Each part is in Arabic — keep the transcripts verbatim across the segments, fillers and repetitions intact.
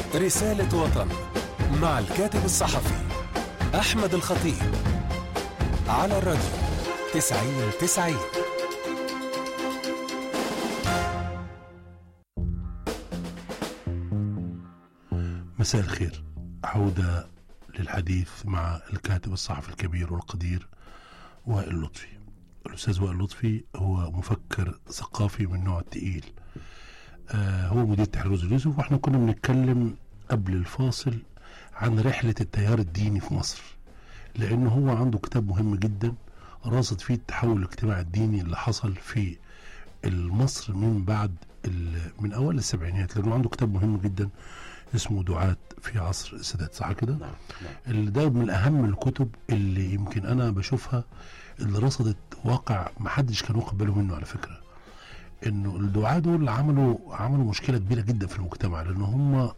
رسالة وطن مع الكاتب الصحفي أحمد الخطيب على الراديو تسعين تسعين. مساء الخير. عودة للحديث مع الكاتب الصحفي الكبير والقدير وائل لطفي. الأستاذ وائل لطفي هو مفكر ثقافي من نوع التقيل. آه هو مدير تحرير يوسف، واحنا كنا بنتكلم قبل الفاصل عن رحلة التيار الديني في مصر، لأنه هو عنده كتاب مهم جدا راصد فيه التحول الاجتماعي الديني اللي حصل في مصر من بعد من أول السبعينات، لأنه عنده كتاب مهم جدا اسمه دعاة في عصر السادات، صح كده؟ نعم نعم. اللي ده من أهم الكتب اللي يمكن أنا بشوفها اللي رصدت واقع محدش كان واخد باله منه على فكرة. إنه الدعاة دول عملوا عملوا مشكلة كبيرة جدا في المجتمع، لأن هم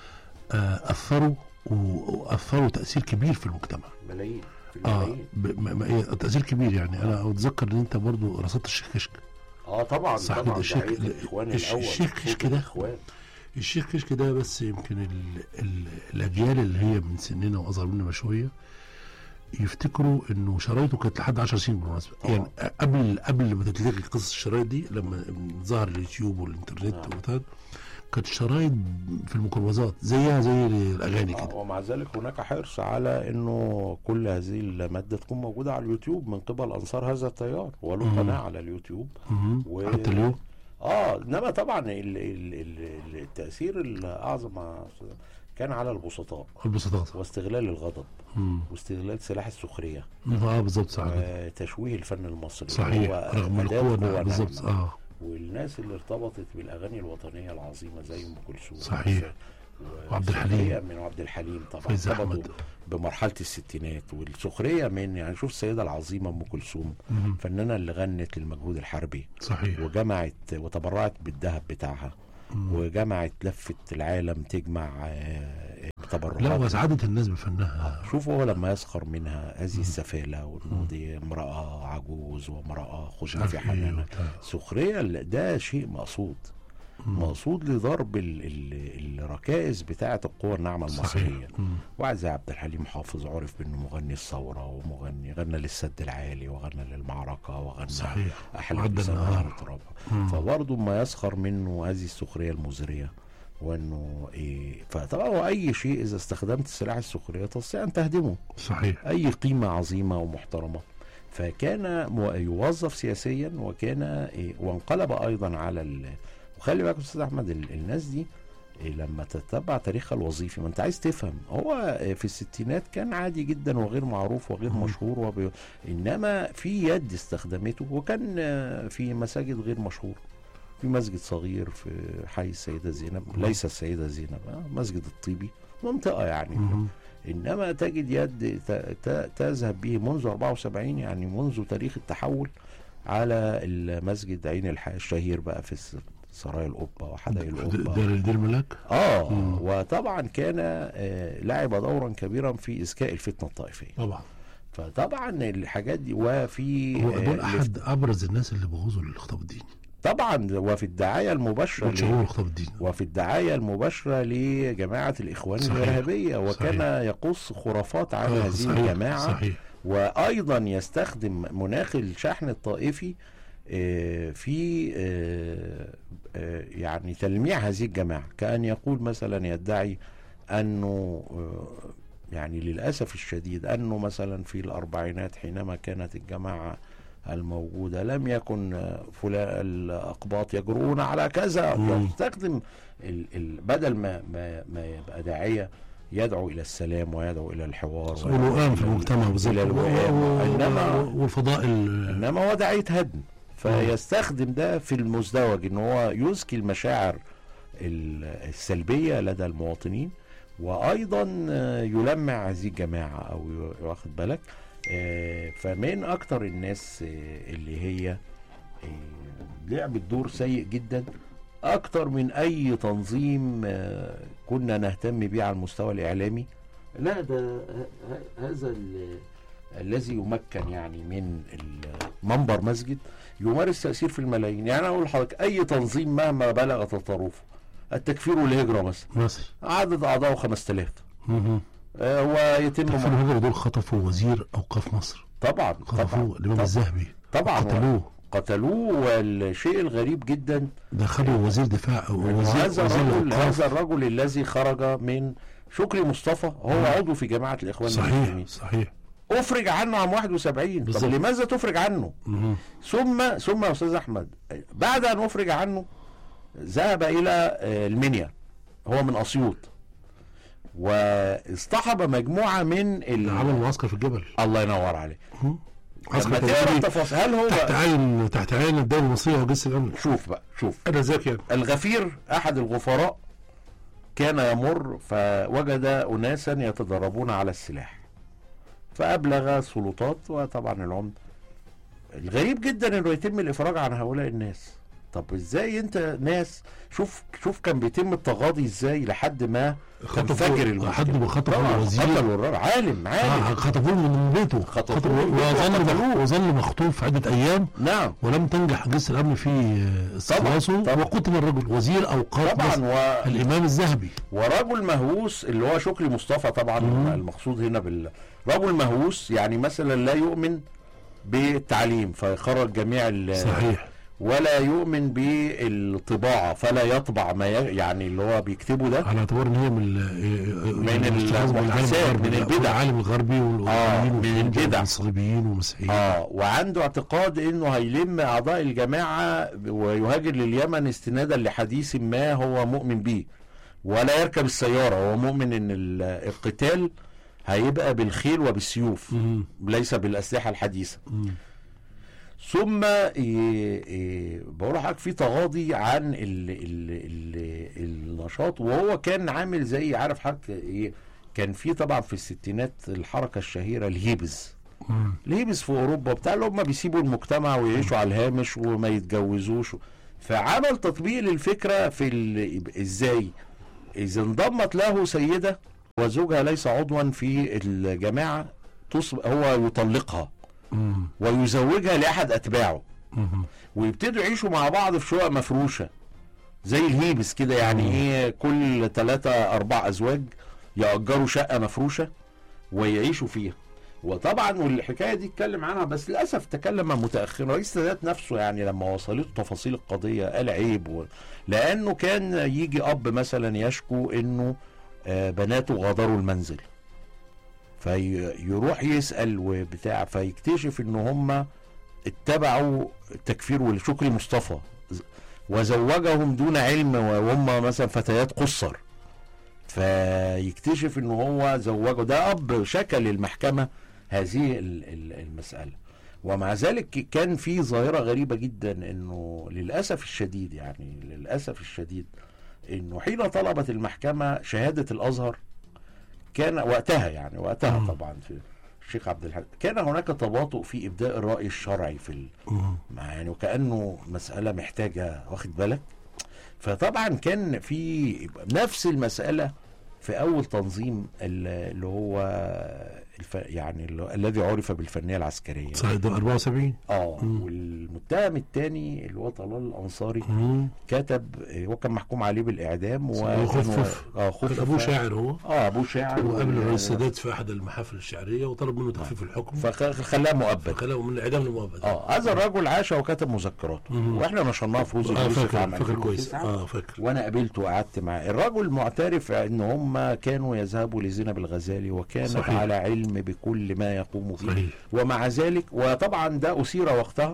أثروا وأثروا تأثير كبير في المجتمع. ملايين في آه ب... تأثير كبير يعني. أنا أتذكر إن أنت برضو رصدت الشيخ كشك. اه طبعا صح طبعا. كده. الشيخ الشيخ كشك ده الشيخ كشك ده بس يمكن ال... ال... الأجيال اللي هي من سننا وأصغر مننا بشوية يفتكروا إنه شرايطه كانت لحد عشر سنين بالمناسبة. يعني قبل قبل ما تتلغي قصة الشرايط دي، لما ظهر اليوتيوب والإنترنت آه. وبتاع، كانت شرايط في الميكروباصات زيها زي الاغاني كده. ومع ذلك هناك حرص على انه كل هذه الماده تكون موجوده على اليوتيوب من قبل انصار هذا التيار، وله قناه على اليوتيوب و... حتى اليوم. اه انما طبعا ال... ال... ال... التاثير الاعظم كان على البسطاء البسطاء واستغلال الغضب مم. واستغلال سلاح السخريه. اه بالظبط صح. تشويه الفن المصري صحيح رغم القوه بالظبط. اه والناس اللي ارتبطت بالاغاني الوطنيه العظيمه زي ام كلثوم صحيح وعبد الحليم من عبد الحليم طبعا ارتبطوا بمرحله الستينات، والسخريه من يعني شوف السيده العظيمه ام كلثوم فنانه اللي غنت للمجهود الحربي صحيح، وجمعت وتبرعت بالذهب بتاعها مم. وجمعت لفه العالم تجمع تبرعات. لا واسعدت الناس بفنها. شوفوا هو لما يسخر منها هذه السفالة وانه دي امرأة عجوز وامرأة خشنة في حنانها، سخرية ده شيء مقصود مم. مقصود لضرب ال ال الركائز بتاعة القوى الناعمة المصرية. واحد زي عبد الحليم حافظ عرف بانه مغني الثورة ومغني غنى للسد العالي وغنى للمعركة وغنى احلام النهار وترابها، فبرضه ما يسخر منه هذه السخرية المزرية وانه ايه. فطبعا هو اي شيء اذا استخدمت سلاح السخريه تستطيع ان تهدمه. صحيح. اي قيمه عظيمه ومحترمه. فكان يوظف سياسيا وكان إيه وانقلب ايضا على ال... وخلي بالك استاذ احمد الناس دي إيه لما تتبع تاريخها الوظيفي، ما انت عايز تفهم هو في الستينات كان عادي جدا وغير معروف وغير م. مشهور وب... انما في يد استخدمته، وكان في مساجد غير مشهور، في مسجد صغير في حي السيدة زينب، ليس السيدة زينب، مسجد الطيبي، منطقة يعني مم. إنما تجد يد تذهب به منذ أربعة وسبعين، يعني منذ تاريخ التحول، على المسجد عين الحي الشهير بقى في سرايا القبة وحدائق القبة دار دير الملاك. اه مم. وطبعا كان آه لعب دورا كبيرا في إذكاء الفتنة الطائفية طبعا. فطبعا الحاجات دي وفي هو دول آه أحد أبرز الناس اللي بغضوا للخطاب الديني طبعا، وفي الدعاية المباشرة ل... وفي الدعاية المباشرة لجماعة الإخوان الإرهابية، وكان صحيح. يقص خرافات عن آه هذه الجماعة صحيح. وأيضا يستخدم مناخ الشحن الطائفي آه في آه آه يعني تلميع هذه الجماعة، كأن يقول مثلا يدعي أنه يعني للأسف الشديد أنه مثلا في الأربعينات حينما كانت الجماعة الموجودة لم يكن فلان الأقباط يجرؤون على كذا، يستخدم ال ال بدل ما ما ما يبقى داعية يدعو إلى السلام ويدعو إلى الحوار والوئام في المجتمع بالظبط، إنما والفضائل إنما هو داعية هدم، فيستخدم ده في المزدوج إن هو يزكي المشاعر السلبية لدى المواطنين، وأيضا يلمع هذه الجماعة أو واخد بالك. آه فمن اكتر الناس آه اللي هي آه لعبت دور سيء جدا اكتر من اي تنظيم آه كنا نهتم بيه على المستوى الاعلامي. لا ده هذا الذي يمكن يعني من منبر مسجد يمارس تأثير في الملايين. يعني انا اقول لحضرتك اي تنظيم مهما بلغ تطرفه التكفير والهجره مثلا مصر عدد اعضائه خمسة آلاف. مهم. آه هو يتم تكفير الهجرة دول خطفوا وزير اوقاف مصر، طبعا خطفوه الامام الذهبي طبعا قتلوه قتلوه. والشيء الغريب جدا ده خدوا وزير دفاع او وزير هذا وزير الرجل الاوقاف. هذا الرجل الذي خرج من شكري مصطفى هو عضو في جماعه الاخوان المسلمين، صحيح صحيح افرج عنه عام واحد وسبعين. بالزبط. طب لماذا تفرج عنه؟ مهم. ثم ثم يا استاذ احمد بعد ان افرج عنه ذهب الى المنيا، هو من اسيوط، واصطحب مجموعه من ال... عمل معسكر في الجبل. الله ينور عليه. معسكر لما تقرا التفاصيل هل هو تحت عين تحت عين الدوله المصريه وجيش الامن. شوف بقى شوف انا ذكي يعني. الغفير احد الغفراء كان يمر فوجد اناسا يتدربون على السلاح، فابلغ السلطات وطبعا العمده. الغريب جدا انه يتم الافراج عن هؤلاء الناس. طب ازاي انت ناس، شوف شوف كان بيتم التغاضي ازاي لحد ما تنفجر المشكله، لحد ما خطفوا الوزير، قتلوا الراجل عالم عالم آه خطفوه من بيته، خطفوه وظل وظل مخطوف عده ايام. نعم ولم تنجح جيش الامن في استخلاصه، وقتل الرجل وزير اوقاف طبعا و... الامام الذهبي، ورجل مهووس اللي هو شكري مصطفى طبعا. مم. المقصود هنا بالرجل مهووس يعني مثلا لا يؤمن بالتعليم فيخرج جميع صحيح، ولا يؤمن بالطباعة فلا يطبع ما ي... يعني اللي هو بيكتبه ده على اعتبار ان هي من من المحتساب من البدع، العالم الغربي والأوروبيين آه من البدع والمصريين والمسيحيين. اه وعنده اعتقاد انه هيلم اعضاء الجماعة ويهاجر لليمن استنادا لحديث ما هو مؤمن به، ولا يركب السيارة. هو مؤمن ان القتال هيبقى بالخيل وبالسيوف مم. ليس بالاسلحة الحديثة. مم. ثم إيه إيه بقول لحضرتك في تغاضي عن ال ال ال النشاط، وهو كان عامل زي عارف حضرتك ايه، كان في طبعا في الستينات الحركه الشهيره الهيبز. مم. الهيبز في اوروبا بتاع اللي هم بيسيبوا المجتمع ويعيشوا على الهامش وما يتجوزوش، فعمل تطبيق للفكره في ازاي اذا انضمت له سيده وزوجها ليس عضوا في الجماعه هو يطلقها مم. ويزوجها لأحد أتباعه، مم. ويبتدوا يعيشوا مع بعض في شقق مفروشة زي الهيبس كده. يعني مم. ايه كل ثلاثة أربع أزواج يأجروا شقة مفروشة ويعيشوا فيها. وطبعا والحكاية دي اتكلم عنها بس للأسف تكلم متأخر رئيس السادات نفسه، يعني لما وصلته تفاصيل القضية قال عيب و... لأنه كان يجي أب مثلا يشكو إنه آه بناته غادروا المنزل، فيروح يسأل وبتاع فيكتشف ان هم اتبعوا التكفير والشكري مصطفى وزوجهم دون علم وهم مثلا فتيات قصر، فيكتشف ان هو زوجه. ده اب شكى للمحكمة هذه المسألة. ومع ذلك كان في ظاهرة غريبة جدا انه للأسف الشديد يعني للأسف الشديد انه حين طلبت المحكمة شهادة الازهر كان وقتها يعني وقتها طبعا في الشيخ عبد الحليم كان هناك تباطؤ في ابداء الراي الشرعي في ال... يعني وكانه مساله محتاجه واخد بالك. فطبعا كان في نفس المساله في اول تنظيم اللي هو الف... يعني اللي... الذي عرف بالفنيه العسكريه صحيح ده أربعة وسبعين. اه والمتهم الثاني اللي هو طلال الانصاري مم. كتب هو كان محكوم عليه بالاعدام وخفف اه خفف ابوه شاعر هو اه ابوه شاعر وقابل الرئيس السادات في احد المحافل الشعريه وطلب منه تخفيف الحكم فخلاه مؤبد فخلاه من الاعدام لمؤبد. اه هذا الرجل عاش وكتب مذكراته واحنا نشرناها في روز اليوسف عام فاكر كويس اه فاكر وانا قابلته وقعدت معاه. الرجل معترف ان هم كانوا يذهبوا لزينب الغزالي وكانت صحيح. على علم بكل ما يقوم به صحيح. ومع ذلك وطبعا ده أثير وقتها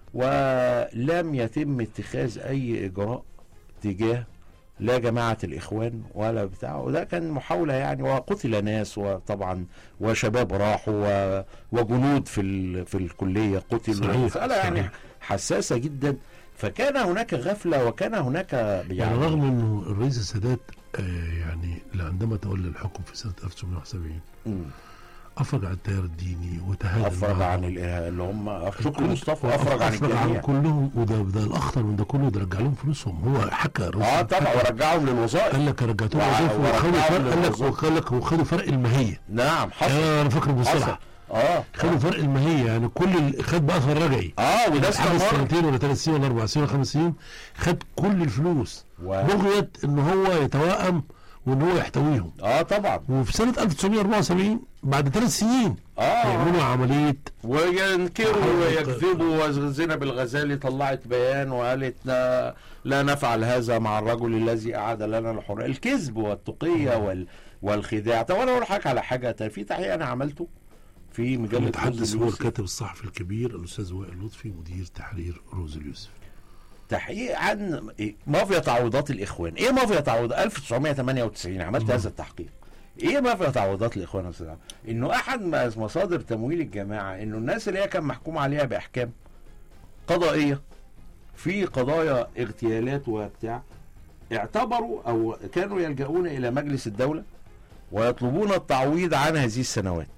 ولم يتم اتخاذ أي إجراء تجاه لا جماعة الإخوان ولا بتاع، وده كان محاولة يعني وقتل ناس وطبعا وشباب راحوا وجنود في في الكلية قتلوا. مسألة يعني حساسة جدا. فكان هناك غفلة وكان هناك يعني, يعني رغم انه الرئيس السادات آه يعني عندما تولى الحكم في سنة ألف وتسعمائة وواحد وسبعين افرج عن التيار الديني وتهاجم افرج عن اللي هم شكري مصطفى افرج عن الجميع عن كلهم. وده ده الاخطر من ده كله ده رجع لهم فلوسهم. هو حكى اه طبعا ورجعهم للوظائف قال لك رجعتهم للوظائف وخدوا فرق قال لك وخدوا فرق وخدوا فرق الماهيه. نعم حصل انا فاكر المصطلح اه خدوا فرق الماهيه، يعني كل ال- خد باثر رجعي. اه وده حبس استمر. سنتين ولا ثلاث سنين ولا اربع سنين ولا خمس سنين، خد كل الفلوس و... بغية ان هو يتوائم وان هو يحتويهم. اه طبعا. وفي سنه ألف وتسعمائة وأربعة وسبعين بعد ثلاث سنين اه يعملوا عمليه وينكروا ويكذبوا. وزينب الغزالي طلعت بيان وقالت لا, لا نفعل هذا مع الرجل الذي أعاد لنا الحرية. الكذب والتقية وال والخداع. طب انا اقول لحضرتك على حاجه، في تحقيق انا عملته في مجله المتحدث هو الكاتب الصحفي الكبير الاستاذ وائل لطفي مدير تحرير روز اليوسف. تحقيق عن مافيا تعويضات الاخوان. ايه مافيا تعويضات؟ ألف وتسعمائة وثمانية وتسعين عملت هذا التحقيق. ايه مافيا تعويضات الاخوان يا استاذ؟ انه احد مصادر تمويل الجماعه انه الناس اللي هي كان محكوم عليها باحكام قضائيه في قضايا اغتيالات وبتاع، اعتبروا او كانوا يلجؤون الى مجلس الدوله ويطلبون التعويض عن هذه السنوات،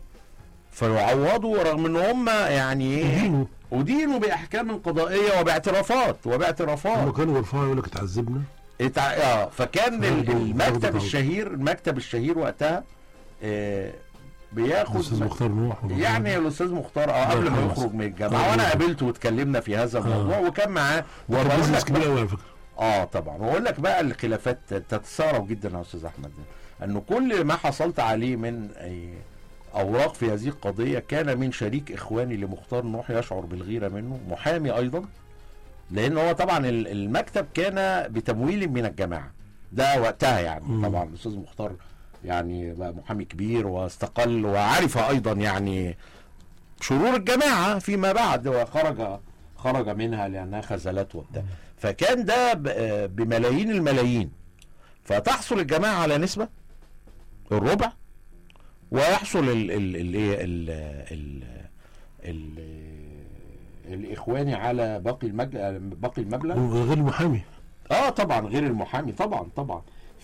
فيعوضوا رغم ان هم يعني ايه ودينوا باحكام قضائيه وباعترافات وباعترافات هم كانوا بيرفعوا يقول لك اتعذبنا. اتع... اه فكان المكتب الشهير المكتب الشهير وقتها آه بياخد الاستاذ مختار نوح يعني الاستاذ مختار اه قبل ما يخرج من الجامعه، وانا قابلته واتكلمنا في هذا الموضوع آه. وكان معاه بزنس كبير قوي على فكره. اه طبعا. واقول لك بقى الخلافات تتسارع جدا يا استاذ احمد، انه كل ما حصلت عليه من أي اوراق في هذه القضيه كان من شريك اخواني لمختار نوح يشعر بالغيره منه، محامي ايضا، لان هو طبعا المكتب كان بتمويل من الجماعه ده وقتها يعني. م. طبعا الاستاذ مختار يعني بقى محامي كبير واستقل وعرف ايضا يعني شرور الجماعه فيما بعد، وخرج خرج منها لانها خذلته وبتاع. فكان ده بملايين الملايين، فتحصل الجماعه على نسبه الربع، ويحصل ال ال ال ال ال ال الاخواني على باقي المبلغ باقي المبلغ غير المحامي. اه طبعا غير المحامي طبعا طبعا.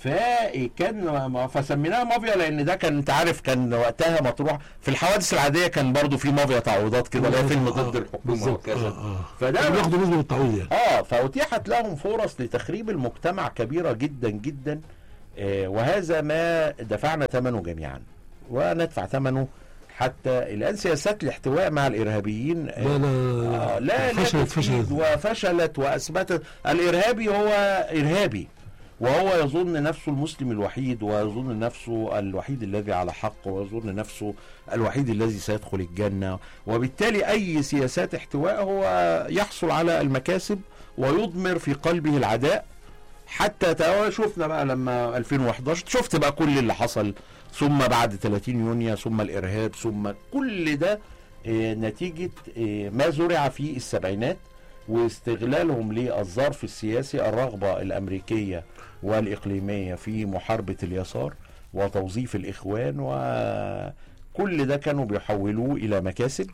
فكان فسميناها مافيا لان ده كان انت عارف كان وقتها مطروح في الحوادث العاديه، كان برضو في مافيا تعويضات كده اللي هي فيلم ضد الحكومه وكذا. آه آه. فده بياخدوا نسبه التعويض يعني. اه فاتيحت لهم فرص لتخريب المجتمع كبيره جدا جدا. آه وهذا ما دفعنا ثمنه جميعا وندفع ثمنه حتى الان. سياسات الاحتواء مع الارهابيين لا لا آه لا فشلت فشلت وفشلت واثبتت. الارهابي هو ارهابي وهو يظن نفسه المسلم الوحيد، ويظن نفسه الوحيد الذي على حق، ويظن نفسه الوحيد الذي سيدخل الجنة، وبالتالي أي سياسات احتواء هو يحصل على المكاسب ويضمر في قلبه العداء. حتى شفنا بقى لما ألفين وإحدى عشر شفت بقى كل اللي حصل، ثم بعد ثلاثين يونيو، ثم الإرهاب، ثم كل ده نتيجة ما زرع في السبعينات واستغلالهم للظرف السياسي، الرغبة الأمريكية والإقليمية في محاربة اليسار وتوظيف الإخوان، وكل ده كانوا بيحولوه إلى مكاسب.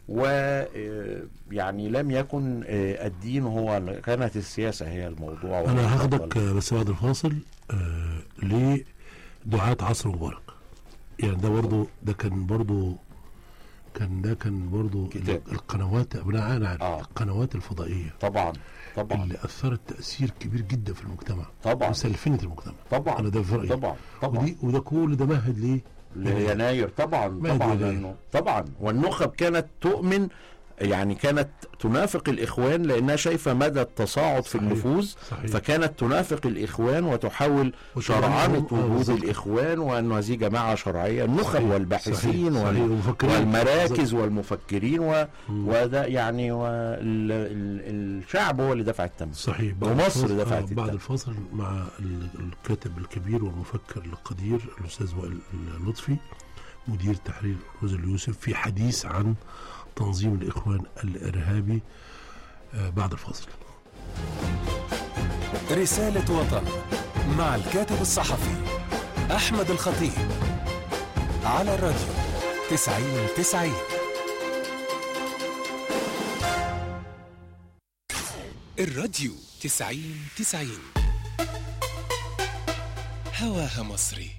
ويعني لم يكن الدين هو، كانت السياسة هي الموضوع. أنا هاخدك بس بعد الفاصل آه لدعاة عصر مبارك. يعني ده برضو ده كان برضو كان ده كان برضو كتاب. القنوات بناء على آه. القنوات الفضائية طبعا طبعا اللي أثرت تأثير كبير جدا في المجتمع طبعا وسلفنت المجتمع طبعا. أنا ده في رأيي طبعا طبعا. ودي وده كل ده مهد ليه ليناير طبعا طبعا لأنه طبعا. والنخب كانت تؤمن يعني كانت تنافق الإخوان لأنها شايفة مدى التصاعد في النفوذ، فكانت تنافق الإخوان وتحاول شرعنة وجود الإخوان وأنه هذه جماعة شرعية. النخب والباحثين والمراكز والمفكرين و... وده يعني والشعب هو اللي دفع الثمن. صحيح. ومصر دفعت الثمن. بعد الفاصل مع الكاتب الكبير والمفكر القدير الأستاذ وائل لطفي مدير تحرير روز اليوسف في حديث عن تنظيم الإخوان الإرهابي بعد الفاصل. رسالة وطن مع الكاتب الصحفي أحمد الخطيب على الراديو تسعين تسعين. الراديو تسعين تسعين هواها مصري.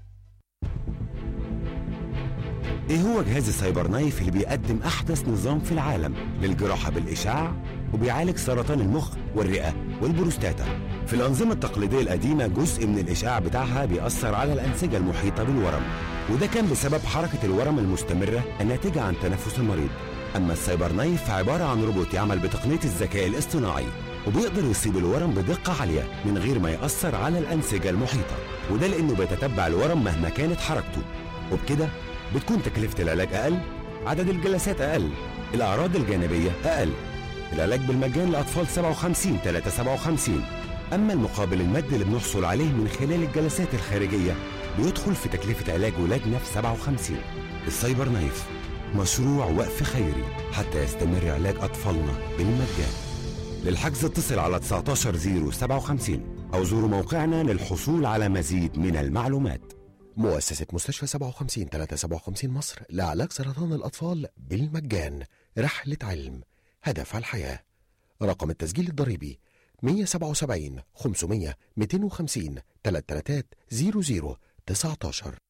ايه هو جهاز السايبر نايف اللي بيقدم احدث نظام في العالم للجراحة بالاشعاع وبيعالج سرطان المخ والرئة والبروستاتا في الأنظمة التقليدية القديمة جزء من الإشعاع بتاعها بيأثر على الأنسجة المحيطة بالورم، وده كان بسبب حركة الورم المستمرة الناتجة عن تنفس المريض. أما السايبر نايف فعبارة عن روبوت يعمل بتقنية الذكاء الاصطناعي، وبيقدر يصيب الورم بدقة عالية من غير ما يأثر على الأنسجة المحيطة، وده لأنه بيتتبع الورم مهما كانت حركته، وبكده بتكون تكلفة العلاج أقل، عدد الجلسات أقل، الأعراض الجانبية أقل. العلاج بالمجان لأطفال سبعة وخمسين ثلاثة سبعة وخمسين. أما المقابل المادي اللي بنحصل عليه من خلال الجلسات الخارجية بيدخل في تكلفة علاج ولادنا في سبعة وخمسين. السايبر نايف مشروع وقف خيري حتى يستمر علاج أطفالنا بالمجان. للحجز اتصل على تسعتاشر صفر سبعة وخمسين أو زوروا موقعنا للحصول على مزيد من المعلومات. مؤسسة مستشفى سبعة وخمسين ثلاثة سبعة وخمسين مصر لعلاج سرطان الأطفال بالمجان. رحلة علم هدف الحياة. رقم التسجيل الضريبي مية وسبعة وسبعين خمسمية مئتين وخمسين ثلاثة ثلاثة صفر صفر تسعتاشر.